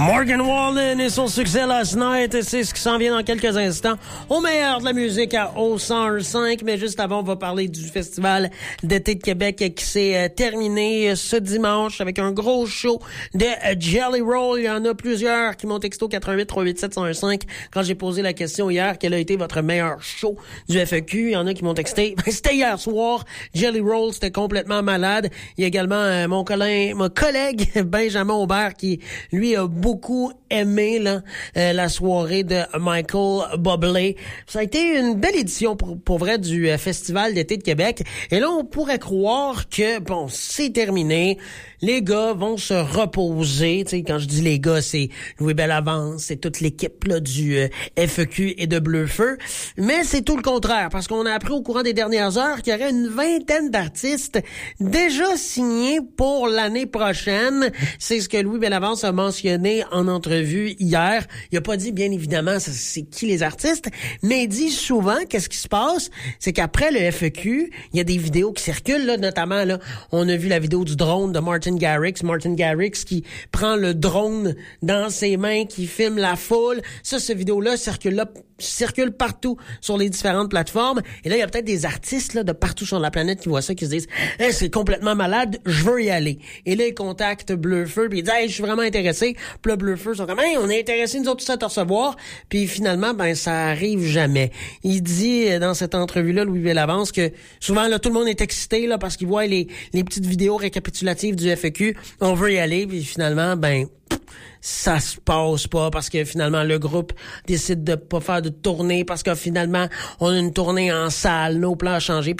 Morgan Wallen et son succès Last Night, c'est ce qui s'en vient dans quelques instants au meilleur de la musique à O101.5. Mais juste avant, on va parler du Festival d'été de Québec qui s'est terminé ce dimanche avec un gros show de Jelly Roll. Il y en a plusieurs qui m'ont texto 88-387-101.5 quand j'ai posé la question hier, quel a été votre meilleur show du FEQ. Il y en a qui m'ont texté, c'était hier soir, Jelly Roll, c'était complètement malade. Il y a également mon collègue Benjamin Aubert qui, lui, a beaucoup aimé là, la soirée de Michael Bublé. Ça a été une belle édition pour vrai du Festival d'été de Québec. Et là, on pourrait croire que, bon, c'est terminé. Les gars vont se reposer. Tu sais, quand je dis les gars, c'est Louis Bellavance, c'est toute l'équipe là du FEQ et de Bleu-Feu. Mais c'est tout le contraire, parce qu'on a appris au courant des dernières heures qu'il y aurait une vingtaine d'artistes déjà signés pour l'année prochaine. C'est ce que Louis Bellavance a mentionné en entrevue hier. Il a pas dit, bien évidemment, c'est qui les artistes, mais il dit souvent, qu'est-ce qui se passe? C'est qu'après le FEQ, il y a des vidéos qui circulent, là, notamment, là, on a vu la vidéo du drone de Martin Garrix qui prend le drone dans ses mains, qui filme la foule. Cette vidéo-là circule partout sur les différentes plateformes. Et là, il y a peut-être des artistes là de partout sur la planète qui voient ça, qui se disent hey, c'est complètement malade, je veux y aller. Et là, ils contactent Bleu-Feu, puis ils disent hey, je suis vraiment intéressé. Puis là, Bleu-Feu sont comme hey, on est intéressés nous autres tous à te recevoir. Puis finalement, ça arrive jamais. Il dit dans cette entrevue-là, Louis Bellavance, que souvent là, tout le monde est excité là parce qu'ils voient les petites vidéos récapitulatives du FEQ. On veut y aller, puis finalement, ça se passe pas parce que finalement le groupe décide de pas faire de tournée parce que finalement on a une tournée en salle, nos plans ont changé.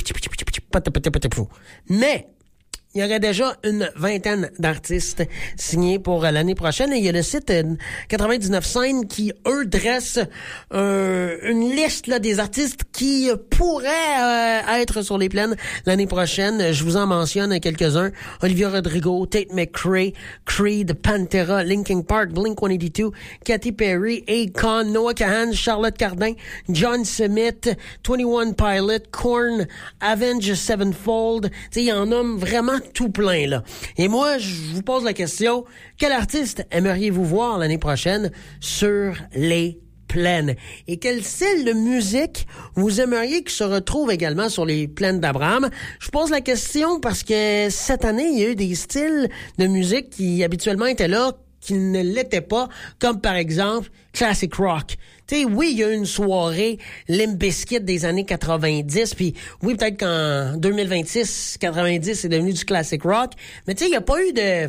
Mais il y aurait déjà une vingtaine d'artistes signés pour l'année prochaine. Et il y a le site 99 scènes qui, eux, dresse une liste là des artistes qui pourraient être sur les plaines l'année prochaine. Je vous en mentionne quelques-uns. Olivia Rodrigo, Tate McRae, Creed, Pantera, Linkin Park, Blink-182, Katy Perry, Akon, Noah Kahan, Charlotte Cardin, John Smith, 21 Pilot, Korn, Avenged Sevenfold. Tu sais, il y en a vraiment tout plein, là. Et moi, je vous pose la question, quel artiste aimeriez-vous voir l'année prochaine sur les plaines? Et quel style de musique vous aimeriez qu'il se retrouve également sur les plaines d'Abraham? Je pose la question parce que cette année, il y a eu des styles de musique qui habituellement étaient là, qui ne l'étaient pas, comme par exemple classic rock. Tu sais, oui, il y a eu une soirée Limp Bizkit des années 90, puis oui, peut-être qu'en 2026, 90, c'est devenu du classic rock, mais tu sais, il n'y a pas eu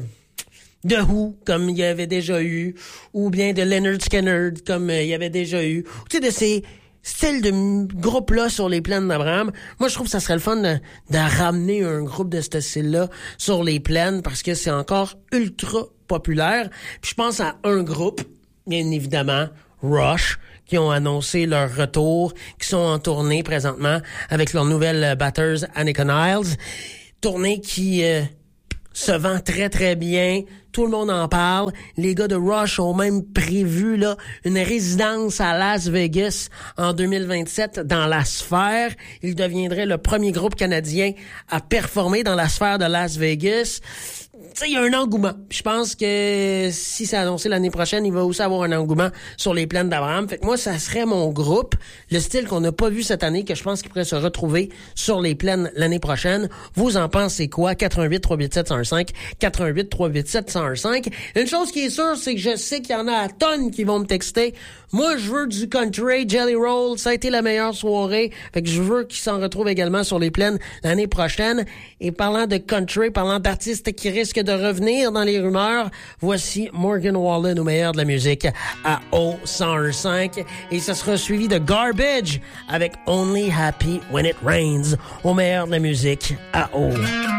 de Who, comme il y avait déjà eu, ou bien de Lynyrd Skynyrd, comme il y avait déjà eu. Tu sais, de ces styles de groupe-là sur les plaines d'Abraham. Moi, je trouve que ça serait le fun de ramener un groupe de ce style-là sur les plaines, parce que c'est encore ultra populaire. Puis je pense à un groupe, bien évidemment, Rush, qui ont annoncé leur retour, qui sont en tournée présentement avec leur nouvelle batteuse Annika Niles. Tournée qui se vend très très bien. Tout le monde en parle. Les gars de Rush ont même prévu là une résidence à Las Vegas en 2027 dans la Sphère. Ils deviendraient le premier groupe canadien à performer dans la Sphère de Las Vegas. Tu sais, il y a un engouement. Je pense que si c'est annoncé l'année prochaine, il va aussi avoir un engouement sur les plaines d'Abraham. Fait que moi, ça serait mon groupe, le style qu'on n'a pas vu cette année, que je pense qu'il pourrait se retrouver sur les plaines l'année prochaine. Vous en pensez quoi? 88-387-101.5, 88-387-101.5. Une chose qui est sûre, c'est que je sais qu'il y en a à tonnes qui vont me texter. Moi, je veux du country, Jelly Roll, ça a été la meilleure soirée. Fait que je veux qu'ils s'en retrouvent également sur les plaines l'année prochaine. Et parlant de country, parlant d'artistes qui risquent de revenir dans les rumeurs, voici Morgan Wallen au meilleur de la musique à O101.5. Et ça sera suivi de Garbage avec Only Happy When It Rains au meilleur de la musique à O.